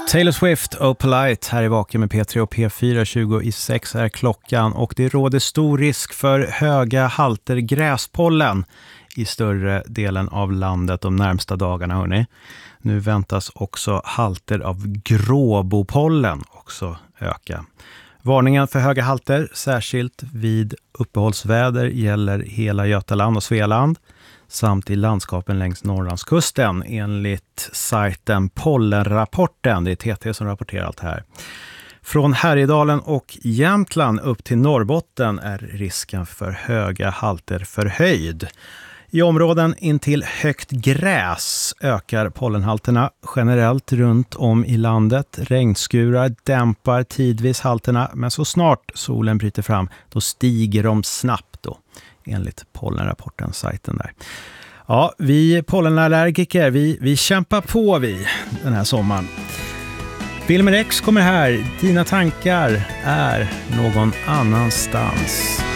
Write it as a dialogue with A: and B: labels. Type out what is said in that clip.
A: Taylor Swift, Oh Polite, här i Vaken med P3 och P4, 20:06 är klockan och det råder stor risk för höga halter gräspollen i större delen av landet de närmsta dagarna, hörni. Nu väntas också halter av gråbopollen också öka. Varningen för höga halter, särskilt vid uppehållsväder, gäller hela Götaland och Svealand samt i landskapen längs Norrlandskusten enligt sajten Pollenrapporten. Det är TT som rapporterar allt här. Från Härjedalen och Jämtland upp till Norrbotten är risken för höga halter förhöjd. I områden intill högt gräs ökar pollenhalterna generellt runt om i landet. Regnskurar dämpar tidvis halterna, men så snart solen bryter fram då stiger de snabbt då, enligt Pollenrapporten, sajten där. Ja, vi pollenallergiker, vi kämpar på den här sommaren. Wilmer X kommer här. Dina tankar är någon annanstans.